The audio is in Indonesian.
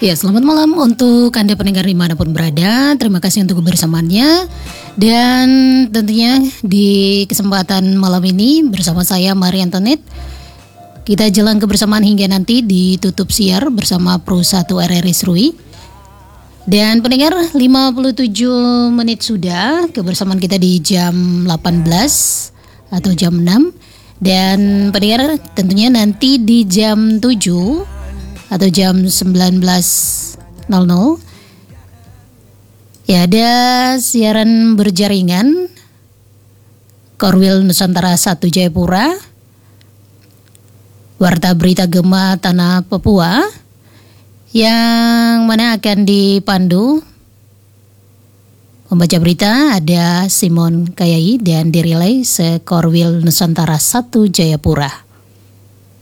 Ya, selamat malam untuk Anda pendengar dimanapun berada. Terima kasih untuk kebersamaannya. Dan tentunya di kesempatan malam ini bersama saya Maria Antoinette, kita jalan kebersamaan hingga nanti ditutup siar bersama Pro 1 RRI Serui. Dan pendengar, 57 menit sudah kebersamaan kita di jam 18 atau jam 6. Dan pendengar, tentunya nanti di jam 7 atau jam 19.00 ya ada siaran berjaringan Korwil Nusantara 1 Jayapura, Warta Berita Gema Tanah Papua, yang mana akan dipandu pembaca berita ada Simon Kayai dan dirilai se Korwil Nusantara 1 Jayapura.